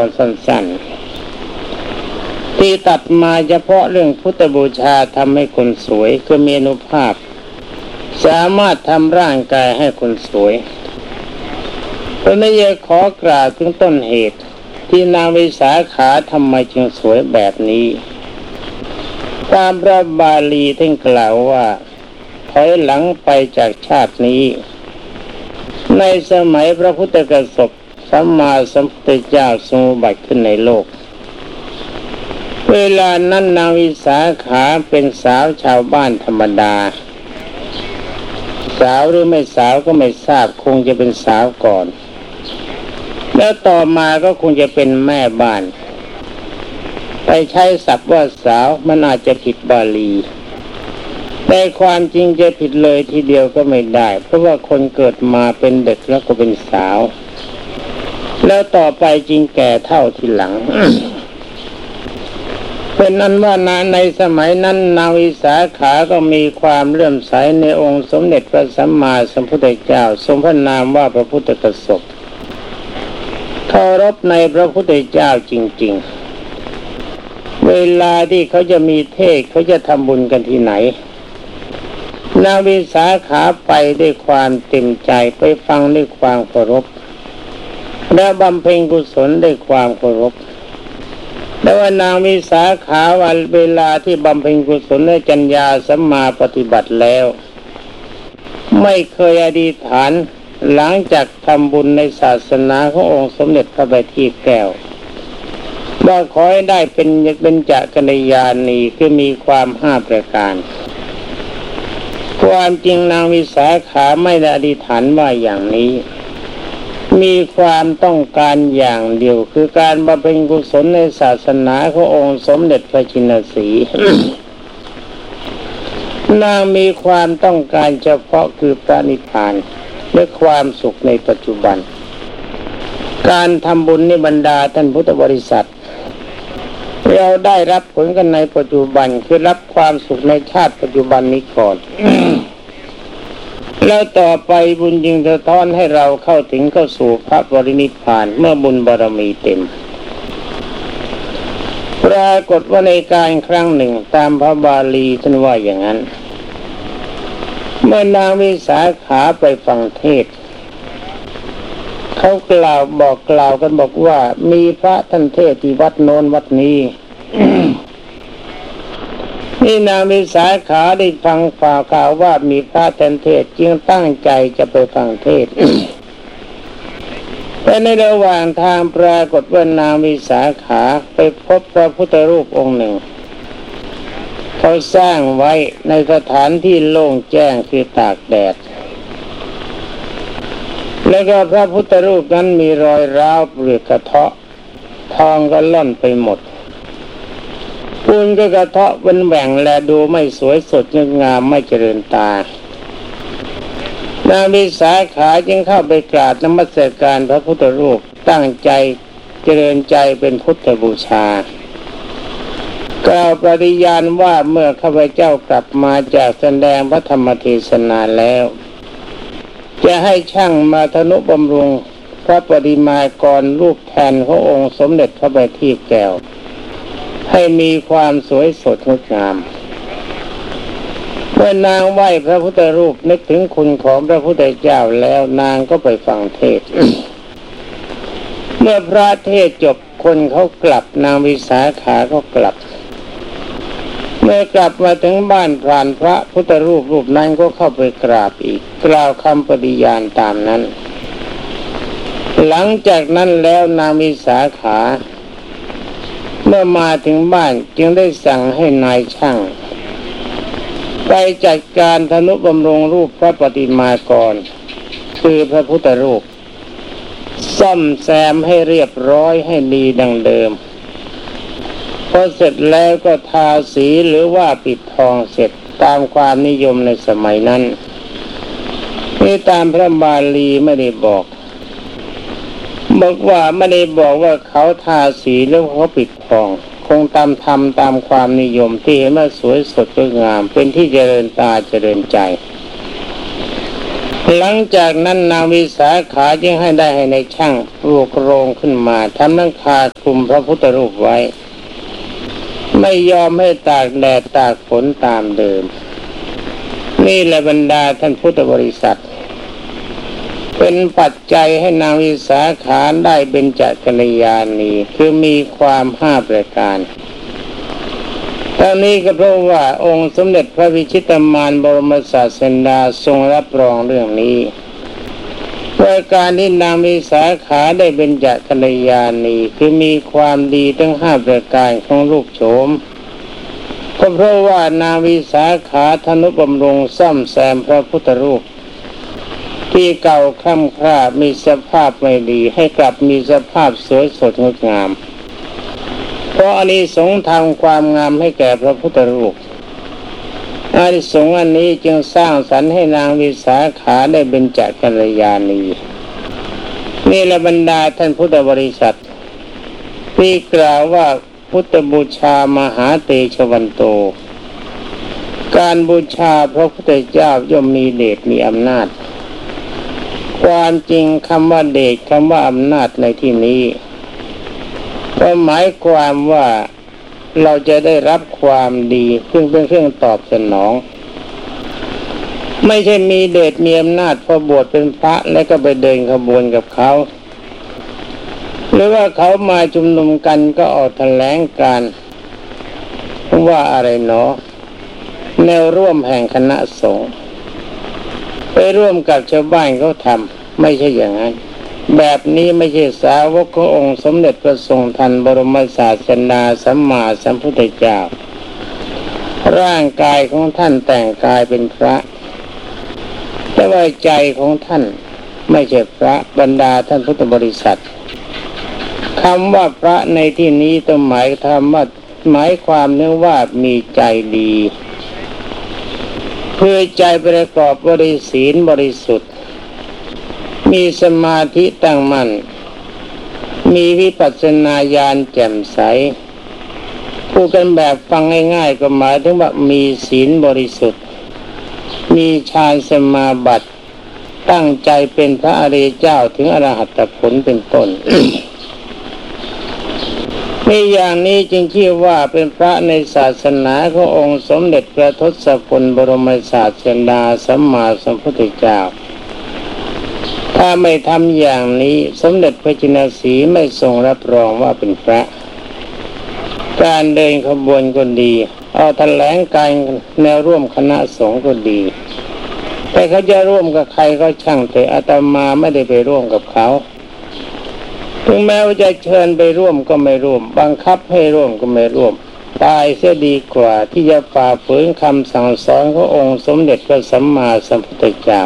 รสั้นๆที่ตัดมาเฉพาะเรื่องพุทธบูชาทำให้คนสวยคือมีอานุภาพสามารถทำร่างกายให้คนสวยตอนนี้จะขอกล่าวถึงต้นเหตุที่นางวิสาขาทำไมจึงสวยแบบนี้ตามพระบาลีท่านกล่าวว่าถอยหลังไปจากชาตินี้ในสมัยพระพุทธกสบสัมมาสัมพุทธเจ้าทรงอุบัติขึ้นในโลกเวลานั้นนางวิสาขาเป็นสาวชาวบ้านธรรมดาสาวหรือไม่สาวก็ไม่ทราบคงจะเป็นสาวก่อนแล้วต่อมาก็คงจะเป็นแม่บ้านไปใช้ศัพท์ว่าสาวมันอาจจะผิดบาลีแต่ความจริงจะผิดเลยทีเดียวก็ไม่ได้เพราะว่าคนเกิดมาเป็นเด็กแล้วก็เป็นสาวแล้วต่อไปจริงแก่เท่าทีหลัง เป็นนั้นว่าในสมัยนั้นนางวิสาขาก็มีความเลื่อมใสในองค์สมเด็จพระสัมมาสัมพุทธเจ้าทรงพระนามว่าพระพุทธกสบเคารพในพระพุทธเจ้าจริงๆเวลาที่เขาจะมีเทศเขาจะทำบุญกันที่ไหนนางวิสาขาไปด้วยความเต็มใจไปฟังด้วยความเคารพและบำเพ็ญกุศลด้วยความเคารพแต่ว่านางวิสาขาวันเวลาที่บำเพ็ญกุศลในจัญญาสัมมาปฏิบัติแล้วไม่เคยอธิษฐานหลังจากทำบุญในศาสนาขององค์สมเด็จพระบัณฑิตแก้วว่าขอให้ได้เป็นจักรยานีคือมีความ5ประการความจริงนางวิสาขาไม่ได้อธิษฐานว่าอย่างนี้มีความต้องการอย่างเดียวคือการบำเพ็ญกุศลในศาสนาขององค์สมเด็จพระชินสี นางมีความต้องการเฉพาะคือพระนิพพานและความสุขในปัจจุบันการทำบุญในบรรดาท่านพุทธบริษัทเราได้รับผลกันในปัจจุบันคือรับความสุขในชาติปัจจุบันนี้ก่อน แล้วต่อไปบุญจึงสะท้อนให้เราเข้าสู่พระปรินิพพานเมื่อบุญบารมีเต็มปรากฏว่าในการครั้งหนึ่งตามพระบาลีท่านว่าอย่างนั้นเมื่อนางวิสาขาไปฟังเทศน์เขากล่าวกันบอกว่ามีพระท่านเทศน์ที่วัดโน้นวัดนี้ นี่นางวิสาขาได้ฟังข่าวว่ามีพระท่านเทศน์จึงตั้งใจจะไปฟังเทศน์ แต่ในระหว่างทางปรากฏว่านางวิสาขาไปพบพระพุทธรูปองค์หนึ่งเขาสร้างไว้ในสถานที่โล่งแจ้งคือตากแดดแล้วก็พระพุทธรูปนั้นมีรอยร้าวเปลือกกระเทาะทองก็ล่อนไปหมดปูนก็กระเทาะเป็นแหว่งและดูไม่สวยสดงามไม่เจริญตานางวิสาขาจึงเข้าไปกราบนมัสการพระพุทธรูปตั้งใจเจริญใจเป็นพุทธบูชากล่าวปฏิญาณว่าเมื่อข้าพเจ้ากลับมาจากแสดงพระธรรมเทศนาแล้วจะให้ช่างมาทนุบำรุงพระปฏิมากรรูปแทนขององค์สมเด็จพระบัณฑิตแก้วให้มีความสวยสดงดงามเมื่อนางไหว้พระพุทธรูปนึกถึงคุณของพระพุทธเจ้าแล้วนางก็ไปฟังเทศน์ เมื่อพระเทศน์จบคนเขากลับนางวิสาขาก็กลับเมื่อกลับมาถึงบ้านผ่านพระพุทธรูปนั้นก็เข้าไปกราบอีกกล่าวคำปฏิญาณตามนั้นหลังจากนั้นแล้วนางวิสาขาเมื่อมาถึงบ้านจึงได้สั่งให้นายช่างไปจัดการทนุบำรุงรูปพระปฏิมากรคือพระพุทธรูปซ่อมแซมให้เรียบร้อยให้ดีดังเดิมพอเสร็จแล้วก็ทาสีหรือว่าปิดทองเสร็จตามความนิยมในสมัยนั้นนี่ตามพระบาลีไม่ได้บอกว่าไม่ได้บอกว่าเขาทาสีแล้วเขาปิดทองคงทำตามความนิยมที่เห็นว่าสวยสดงดงามเป็นที่เจริญตาเจริญใจหลังจากนั้นนางวิสาขาจึงให้ในช่างปลูกโรงขึ้นมาทำหลังคาคลุมพระพุทธรูปไว้ไม่ยอมให้ตากแดดตากฝนตามเดิมนี่แหละบรรดาท่านพุทธบริษัทเป็นปัจจัยให้นางวิสาขาได้เบญจกัลยาณีคือมีความ5 ประการทั้งนี้ก็เพราะว่าองค์สมเด็จพระวิชิตมารบรมศาสดาทรงรับรองเรื่องนี้ว่าการที่นางวิสาขาได้เบญจกัลยาณีคือมีความดีทั้ง5 ประการของรูปโฉมก็เพราะว่านางวิสาขาทนุบำรุงซ่อมแซมพระพุทธรูปที่เก่าคร่ำคร่ามีสภาพไม่ดีให้กลับมีสภาพสวยสดงดงามเพราะอานิสงส์ทำความงามให้แก่พระพุทธรูปอานิสงส์อันนี้จึงสร้างสรรค์ให้นางวิสาขาได้เบญจกัลยาณีนี่แหละบรรดาท่านพุทธบริษัทที่กล่าวว่าพุทธบูชามหาเตชะวันโตการบูชาพระพุทธเจ้าย่อมมีเดชมีอำนาจความจริงคำว่าเดชคำว่าอำนาจในที่นี้ก็หมายความว่าเราจะได้รับความดีซึ่งเป็นเครื่องตอบสนองไม่ใช่มีเดชมีอำนาจพอบวชเป็นพระแล้วก็ไปเดินขบวนกับเขาหรือว่าเขามาชุมนุมกันก็ออกแถลงการว่าอะไรเนาะแนวร่วมแห่งคณะสงฆ์ไปร่วมกับชาวบ้านเขาทำไม่ใช่อย่างนั้นแบบนี้ไม่ใช่สาวกขององค์สมเด็จพระทรงทันบรมศาสดาสัมมาสัมพุทธเจ้าร่างกายของท่านแต่งกายเป็นพระแต่ว่าใจของท่านไม่ใช่พระบรรดาท่านพุทธบริษัทคำว่าพระในที่นี้ต้องหมายความเนื่องว่ามีใจดีคือใจประกอบบริศีลบริสุทธิ์มีสมาธิตั้งมั่นมีวิปัสสนาญาณแจ่มใสพูดกันแบบฟังง่ายๆก็หมายถึงว่ามีศีลบริสุทธิ์มีฌานสมาบัติตั้งใจเป็นพระอริยเจ้าถึงอรหัตผลเป็นต้น มีอย่างนี้จึงชื่อว่าเป็นพระในศาสนาขององค์สมเด็จพระทศพลบรมศาสดาสัมมาสัมพุทธเจ้าถ้าไม่ทำอย่างนี้สมเด็จพระจินสีห์ไม่ทรงรับรองว่าเป็นพระการเดินขบวนก็ดีเอาแถลงการแนวร่วมคณะสงฆ์ก็ดีแต่เขาจะร่วมกับใครก็ช่างแต่อาตมาไม่ได้ไปร่วมกับเขาถึงแม้ว่าจะเชิญไปร่วมก็ไม่ร่วมบังคับให้ร่วมก็ไม่ร่วมตายเสียดีกว่าที่จะฝ่าฝืนคำสั่งสอนขององค์สมเด็จพระสัมมาสัมพุทธเจ้า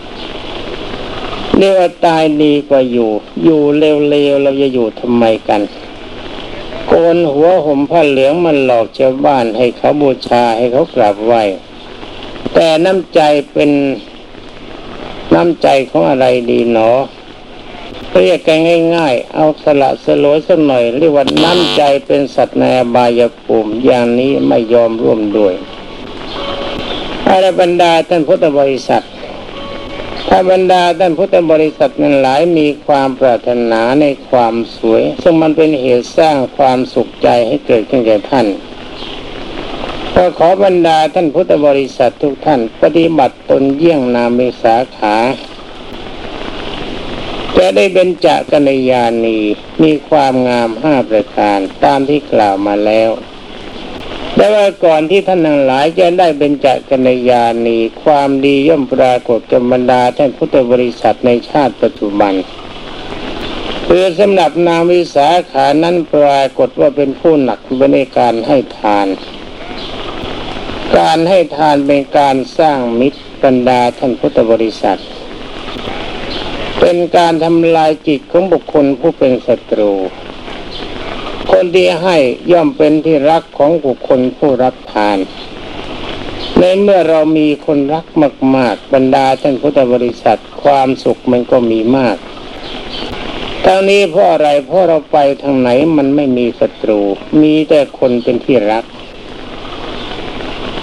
เรียกว่าตายดีกว่าอยู่เร็วๆเราจะอยู่ทำไมกันโกนหัวห่มผ้าเหลืองมันหลอกชาวบ้านให้เขาบูชาให้เขากราบไหว้แต่น้ำใจเป็นน้ำใจของอะไรดีหนอเรียกกันง่ายๆเอาสละสลวยสักหน่อยเรียกว่าน้ำใจเป็นสัตว์ในอบายภูมิอย่างนี้ไม่ยอมร่วมด้วยอรบรรดาท่านพุทธบริษัทถ้าบรรดาท่านพุทธบริษัทนั้นหลายมีความปรารถนาในความสวยซึ่งมันเป็นเหตุสร้างความสุขใจให้เกิดขึ้นแก่ท่านก็ขอบรรดาท่านพุทธบริษัททุกท่านปฏิบัติตนเยี่ยงนางวิสาขาจะได้เบญจกัลยาณีมีความงาม5 ประการตามที่กล่าวมาแล้วแต่ว่าก่อนที่ท่านทั้งหลายจะได้เบญจกัลยาณีความดีย่อมปรากฏกับบรรดาท่านพุทธบริษัทในชาติปัจจุบันคือสำหรับนางวิสาขานั้นปรากฏว่าเป็นผู้หนักในการให้ทานการให้ทานเป็นการสร้างมิตรบรรดาท่านพุทธบริษัทเป็นการทำลายจิตของบุคคลผู้เป็นศัตรูคนที่ให้ย่อมเป็นที่รักของบุคคลผู้รับทานในเมื่อเรามีคนรักมากๆบรรดาท่านพุทธบริษัทความสุขมันก็มีมากทั้งนี้เพราะอะไรเพราะเราไปทางไหนมันไม่มีศัตรูมีแต่คนเป็นที่รัก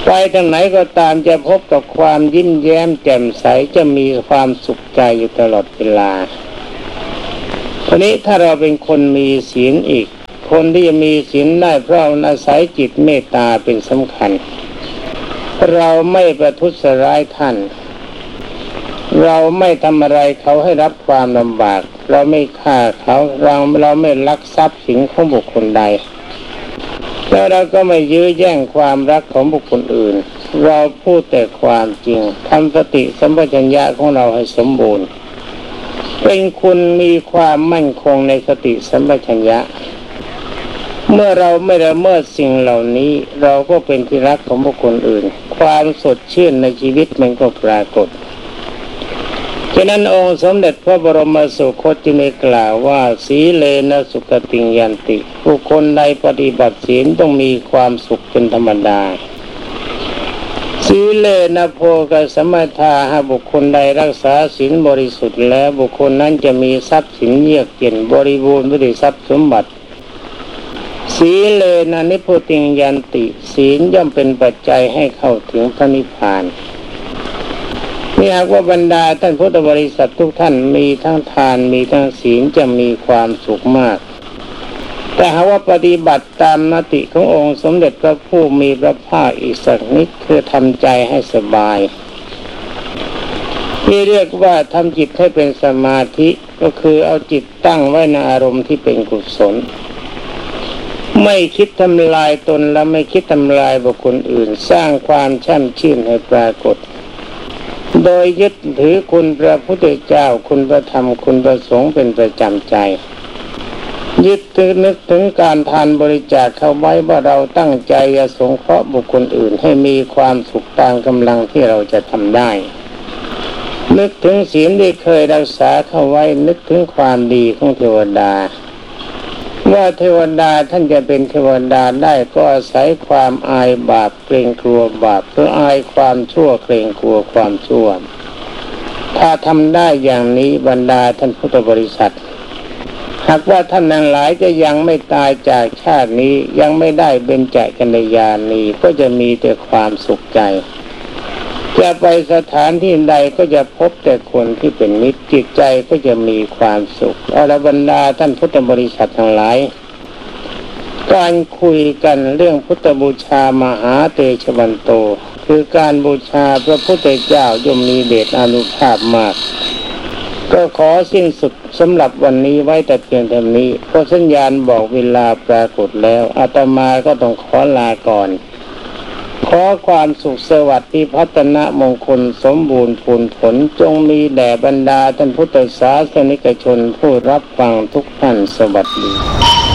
ไปทางไหนก็ตามจะพบกับความยิ้มแย้มแจ่มใสจะมีความสุขใจอยู่ตลอดเวลาทีนี้ถ้าเราเป็นคนมีศีลอีกคนที่จะมีศีลได้เพราะอาศัยจิตเมตตาเป็นสำคัญเราไม่ประทุษร้ายท่านเราไม่ทำอะไรเขาให้รับความลำบากเราไม่ฆ่าเขาเราไม่ลักทรัพย์สินของบุคคลใดแล้วเราก็ไม่ยื้อแย่งความรักของบุคคลอื่นเราพูดแต่ความจริงทำสติสัมปชัญญะของเราให้สมบูรณ์เป็นคุณมีความมั่นคงในสติสัมปชัญญะเมื่อเราไม่ละเมิดสิ่งเหล่านี้เราก็เป็นที่รักของบุคคลอื่นความสดชื่นในชีวิตมันก็ปรากฏฉะนั้นองค์สมเด็จพระบรมสุคตจึงได้กล่าวว่าสีเลนะสุขติยันติผู้คนใดปฏิบัติศีลต้องมีความสุขเป็นธรรมดาสีเลนะโภคสัมปทาหากบุคคลใดรักษาศีลบริสุทธิ์แล้วบุคคลนั้นจะมีทรัพย์สินเยือกเย็นบริบูรณ์ด้วยทรัพย์สมบัติสีเลนะนิพพุติยันติศีลย่อมเป็นปัจจัยให้เข้าถึงพระนิพพานนี่หากว่าบรรดาท่านพุทธบริษัททุกท่านมีทั้งทานมีทั้งศีลจะมีความสุขมากแต่หากว่าปฏิบัติตามมติขององค์สมเด็จพระผู้มีพระภาคอีกสักนิดคือทำใจให้สบายที่เรียกว่าทำจิตให้เป็นสมาธิก็คือเอาจิตตั้งไว้ในอารมณ์ที่เป็นกุศลไม่คิดทำลายตนและไม่คิดทำลายบุคคลอื่นสร้างความช่ำชื่นให้ปรากฏโดยยึดถือคุณพระพุทธเจ้าคุณพระธรรมคุณพระสงฆ์เป็นประจำใจยึดถือนึกถึงการทานบริจาคเข้าไว้ว่าเราตั้งใจจะสงเคราะห์บุคคลอื่นให้มีความสุขตามกำลังที่เราจะทำได้นึกถึงศีลที่เคยรักษาเข้าไว้นึกถึงความดีของเทวดาว่าเทวดาท่านจะเป็นเทวดาได้ก็อาศัยความอายบาปเกรงกลัวบาปเพื่ออายความชั่วเกรงกลัวความชั่วถ้าทำได้อย่างนี้บรรดาท่านพุทธบริษัทหากว่าท่านทั้งหลายจะยังไม่ตายจากชาตินี้ยังไม่ได้เบญจกัลยาณีก็จะมีแต่ความสุขใจจะไปสถานที่ใดก็จะพบแต่คนที่เป็นมิตรจิตใจก็จะมีความสุขอรบรรดาท่านพุทธบริษัททั้งหลายการคุยกันเรื่องพุทธบูชามหาเตชะวันโตคือการบูชาพระพุทธเจ้าย่อมมีเดชอานุภาพมากก็ขอสิ้นสุดสำหรับวันนี้ไว้แต่เพียงเท่านี้เพราะสัญญาณบอกเวลาปรากฏแล้วอาตมาก็ต้องขอลาก่อนขอความสุขสวัสดิ์พัฒนามงคลสมบูรณ์ผลจงมีแด่บรรดาท่านพุทธศาสนิกชนผู้รับฟังทุกท่านสวัสดี